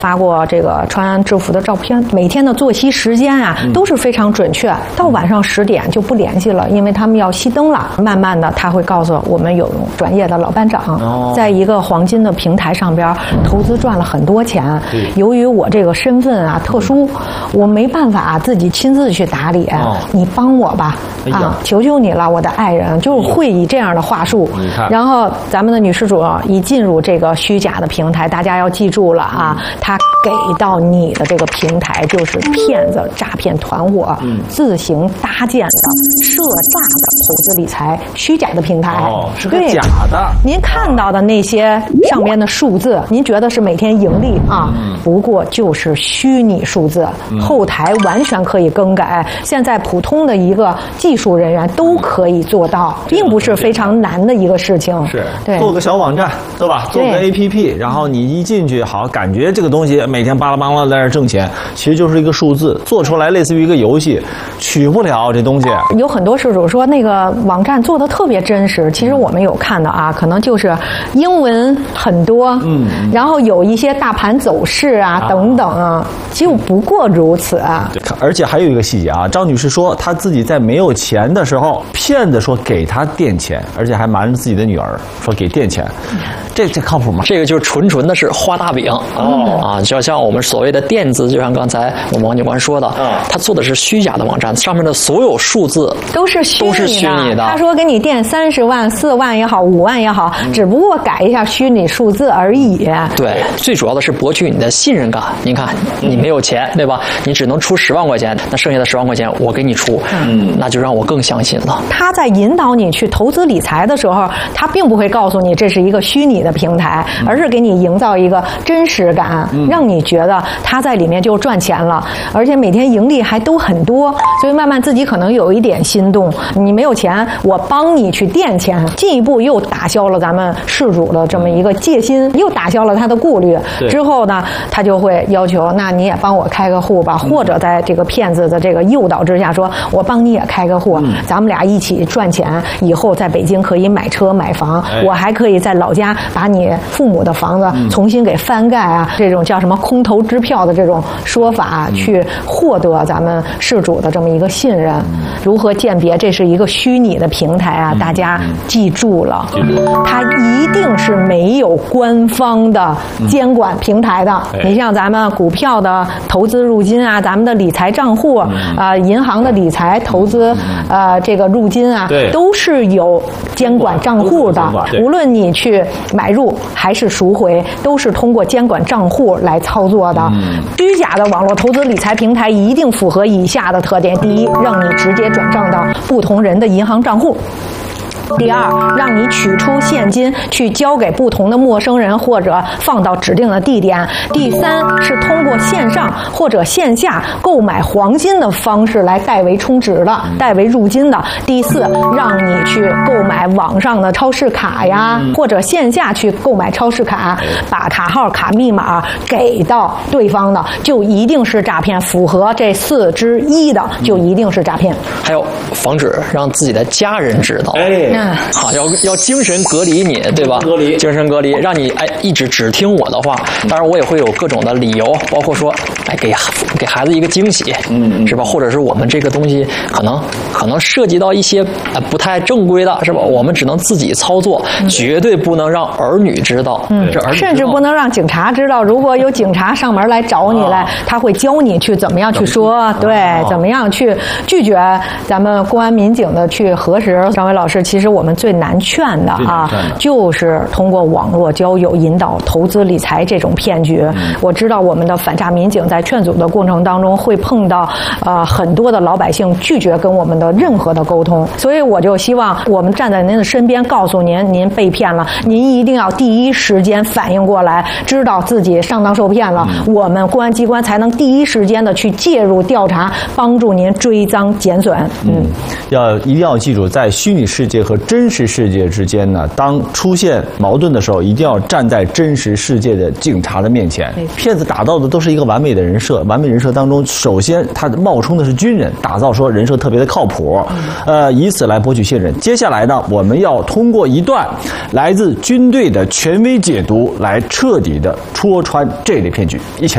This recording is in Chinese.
发过这个穿制服的照片，每天的作息时间啊都是非常准确，到晚上10点就不联系了，因为他们要熄灯了。慢慢的他会告诉我们有专业的老班长，在一个黄金的平台上边投资赚了很多钱。由于我这个身份啊特殊，我没办法自己亲自去打理，你帮我吧，求求你了，我的爱人，就是会以这样的话术。然后咱们的女施主一进入这个虚假的平台，大家要记住了啊，他给到你的这个平台就是骗子诈骗团伙自行搭建的设诈的投资理财虚假的平台， 是个假的。 您看到的那些上边的数字，您觉得是每天盈利啊？不过就是虚拟数字，后台完全可以更改。现在普通的一个技术人员都可以做到，并不是非常难的一个事情。 是， 对， 做个小网站，对吧？做个 APP， 然后你一进去，好，感觉这个东西每天巴拉巴拉在这挣钱，其实就是一个数字，做出来类似于一个游戏，取不了这东西。 有很多施主说那个网站做的特别真实，其实我们有看到啊，可能就是英文很多，然后有一些大盘走势啊等等啊，就不过如此啊。 而且还有一个细节啊，张女士说她自己在没有钱的时候，骗子说给她垫钱，而且还瞒着自己的女儿说给垫钱，这靠谱吗？ 这个就纯的是画大饼就像我们所谓的垫子，就像刚才我们王警官说的，他做的是虚假的网站，上面的所有数字都是虚拟的。他说给你垫30万、4万也好，5万也好，只不过改一下虚拟数字而已。 对，最主要的是博取你的信任感。您看，你没有钱，对吧？你只能出10万块钱，那剩下的10万块钱我给你出，那就让我更相信了。 他在引导你去投资理财的时候，他并不会告诉你这是一个虚拟的平台，而是给你营造一个真实感，让你觉得他在里面就赚钱了，而且每天盈利还都很多，所以慢慢自己可能有一点心动。你没有钱，我帮你去垫钱，进一步又打消了咱们事主的这么一个戒心，又打消了他的顾虑。之后呢，他就会要求，那你也帮我开个户吧，或者在这个骗子的这个诱导之下，说我帮你也开个户，咱们俩一起赚钱，以后在北京可以买车买房，我还可以在老家把你父母的房子重新给翻盖啊，这种叫什么空头支票的这种说法，去获得咱们事主的这么一个信任。如何鉴别这是一个虚拟的平台啊？大家记住了，它一定是没有官方的监管平台的。你像咱们股票的投资入金啊，咱们的理财账户银行的理财投资这个入金啊，都是有监管账户的。无论你去买入还是赎回，都是通过监管账户来操作的。虚假的网络投资理财平台一定符合以下的特点：第一，让你直接转账到不同人的银行账户；第二，让你取出现金去交给不同的陌生人或者放到指定的地点；第三，是通过线上或者线下购买黄金的方式来代为充值的、代为入金的；第四，让你去购买网上的超市卡呀，或者线下去购买超市卡，把卡号、卡密码给到对方的，就一定是诈骗。符合这4之1的，就一定是诈骗。 还有防止让自己的家人知道。好，要精神隔离你，对吧？精神隔离，让你一直只听我的话。当然，我也会有各种的理由，包括说，给孩子一个惊喜，是吧？或者是我们这个东西可能涉及到一些不太正规的，是吧？我们只能自己操作，绝对不能让儿女知道， 甚至不能让警察知道。如果有警察上门来找你来，他会教你去怎么样去说，对，怎么样去拒绝咱们公安民警的去核实。张伟老师，其实我们最难劝的就是通过网络交友引导投资理财这种骗局。我知道我们的反诈民警在劝阻的过程当中会碰到很多的老百姓拒绝跟我们的任何的沟通，所以我就希望我们站在您的身边，告诉您被骗了，您一定要第一时间反应过来，知道自己上当受骗了，我们公安机关才能第一时间的去介入调查，帮助您追赃减损。 一定要记住，在虚拟世界和真实世界之间呢，当出现矛盾的时候，一定要站在真实世界的警察的面前。骗子打造的都是一个完美的人设，完美人设当中，首先他冒充的是军人，打造说人设特别的靠谱，以此来博取信任。接下来呢，我们要通过一段来自军队的权威解读，来彻底的戳穿这类骗局。一起来。